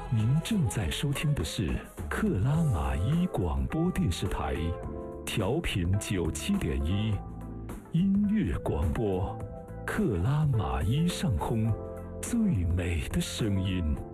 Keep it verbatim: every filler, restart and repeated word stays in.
您正在收听的是克拉玛依广播电视台，调频九七点一，音乐广播，克拉玛依上空最美的声音。